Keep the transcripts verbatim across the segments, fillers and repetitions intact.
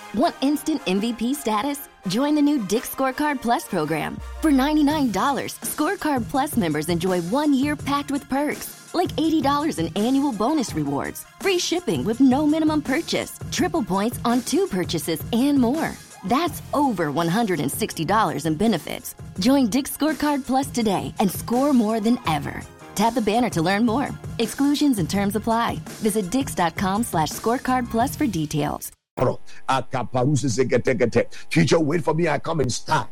Want instant M V P status? Join the new Dick's Scorecard Plus program. For ninety-nine dollars, Scorecard Plus members enjoy one year packed with perks, like eighty dollars in annual bonus rewards, free shipping with no minimum purchase, triple points on two purchases, and more. That's over one hundred sixty dollars in benefits. Join Dick's Scorecard Plus today and score more than ever. Tap the banner to learn more. Exclusions and terms apply. Visit dix.com slash scorecard plus for details. Future, wait for me, I come in style.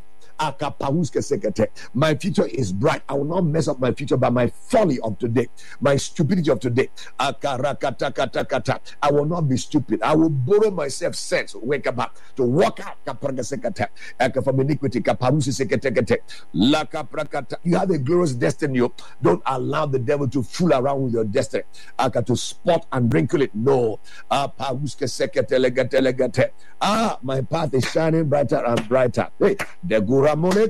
My future is bright. I will not mess up my future by my folly of today, my stupidity of today. I will not be stupid. I will borrow myself sense, wake up to walk out from iniquity. You have a glorious destiny. Don't allow the devil to fool around with your destiny, to spot and wrinkle it. No. Ah, my path is shining brighter and brighter. Hey, the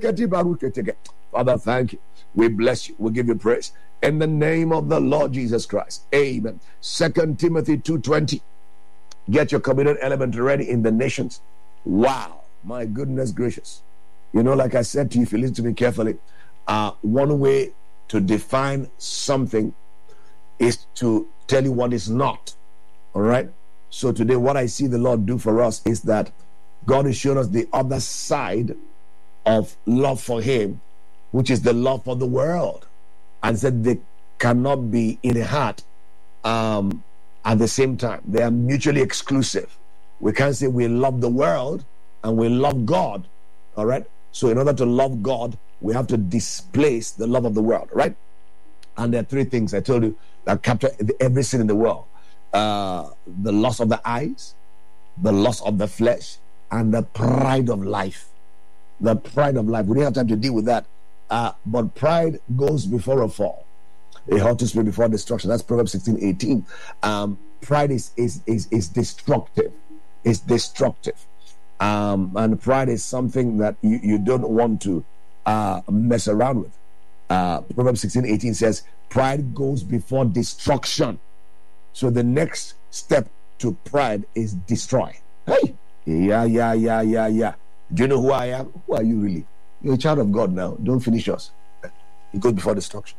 Father, thank you. We bless you. We give you praise. In the name of the Lord Jesus Christ. Amen. Second Timothy two twenty. Get your committed element ready in the nations. Wow. My goodness gracious. You know, like I said to you, if you listen to me carefully, uh, one way to define something is to tell you what is not. All right? So today, what I see the Lord do for us is that God is showing us the other side of love for Him, which is the love for the world, and said they cannot be in a heart um, at the same time. They are mutually exclusive. We can't say we love the world and we love God. All right. So in order to love God, we have to displace the love of the world. Right. And there are three things I told you that capture every sin in the world: uh, the lust of the eyes, the lust of the flesh, and the pride of life. The pride of life. We don't have time to deal with that. Uh, but pride goes before a fall. A haughty spirit before destruction. That's Proverbs sixteen eighteen. Um, pride is, is is is destructive. It's destructive. Um, and pride is something that you, you don't want to uh, mess around with. Uh, Proverbs sixteen eighteen says, pride goes before destruction. So the next step to pride is destroy. Hey! Yeah, yeah, yeah, yeah, yeah. Do you know who I am? Who are you really? You're a child of God now. Don't finish us. It goes before destruction.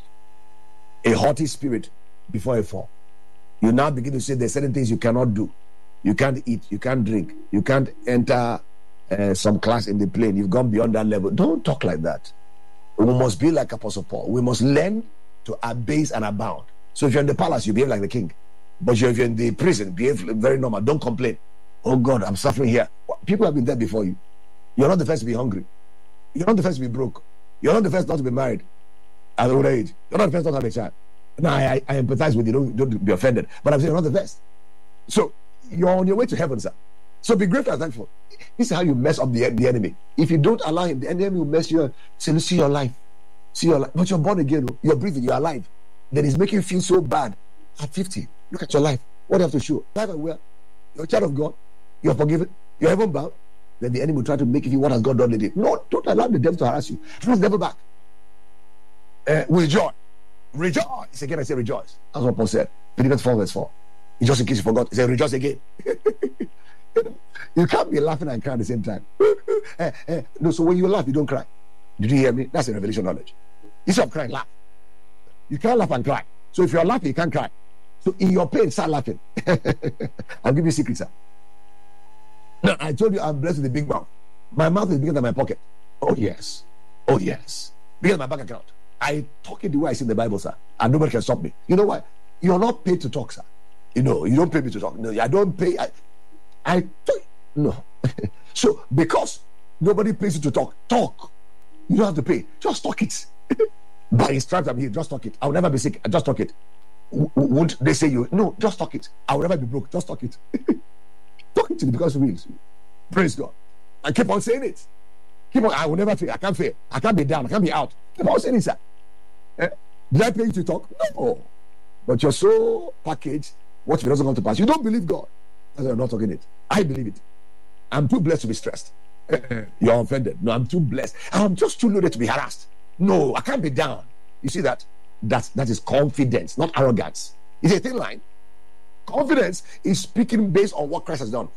A haughty spirit before a fall. You now begin to say there's certain things you cannot do. You can't eat. You can't drink. You can't enter uh, some class in the plane. You've gone beyond that level. Don't talk like that. We must be like Apostle Paul. We must learn to abase and abound. So if you're in the palace, you behave like the king. But if you're in the prison, behave very normal. Don't complain. Oh God, I'm suffering here. People have been there before you. You're not the first to be hungry. You're not the first to be broke. You're not the first not to be married at old age. You're not the first not to have a child. Now, I, I empathize with you. Don't, don't be offended. But I'm saying you're not the first. So you're on your way to heaven, sir. So be grateful and thankful. This is how you mess up the, the enemy. If you don't allow him, the enemy will mess you up. Say, see your life. See your life. But you're born again. You're breathing. You're alive. Then it's making you feel so bad. At fifty, look at your life. What do you have to show? Life and well. You're a child of God. You're forgiven. You're heaven bound. Then the enemy will try to make you feel what has God done with it. No, don't allow the devil to harass you. Throw the devil back. Uh, rejoice. Rejoice. Again, I say rejoice. That's what Paul said. Philippians four verse four. Just in case you forgot, he said rejoice again. You can't be laughing and crying at the same time. uh, uh, no, so when you laugh, you don't cry. Did you hear me? That's a revelation knowledge. Instead of crying, laugh. You can't laugh and cry. So if you're laughing, you can't cry. So in your pain, start laughing. I'll give you a secret, sir. No, I told you I'm blessed with a big mouth. My mouth is bigger than my pocket. Oh, yes. Oh, yes. Bigger than my bank account. I talk it the way I see in the Bible, sir. And nobody can stop me. You know why? You're not paid to talk, sir. You know, you don't pay me to talk. No, I don't pay. I, I talk. No. So, because nobody pays you to talk, talk. You don't have to pay. Just talk it. By his stripes I'm here. Just talk it. I'll never be sick. Just talk it. W- won't they say you? No, just talk it. I'll never be broke. Just talk it. Talk it to me because it wins. Praise God. And keep on saying it. Keep on. I will never fail. I can't fail. I can't be down. I can't be out. Keep on saying it, sir. Eh? Did I pay you to talk? No. But you're so packaged. What if it doesn't come to pass? You don't believe God. That's why I'm not talking it. I believe it. I'm too blessed to be stressed. You're offended. No, I'm too blessed. I'm just too loaded to be harassed. No, I can't be down. You see that? That's, that is confidence, not arrogance. It's a thin line. Confidence is speaking based on what Christ has done.